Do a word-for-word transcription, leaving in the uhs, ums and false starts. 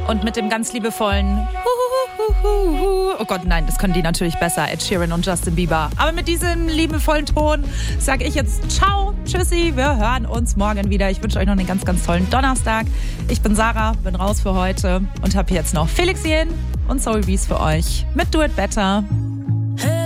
Und mit dem ganz liebevollen oh Gott, nein, das können die natürlich besser, Ed Sheeran und Justin Bieber. Aber mit diesem liebevollen Ton sage ich jetzt ciao, tschüssi, wir hören uns morgen wieder. Ich wünsche euch noch einen ganz, ganz tollen Donnerstag. Ich bin Sarah, bin raus für heute und habe jetzt noch Felix Jähn und Zoe Wies für euch mit Do It Better.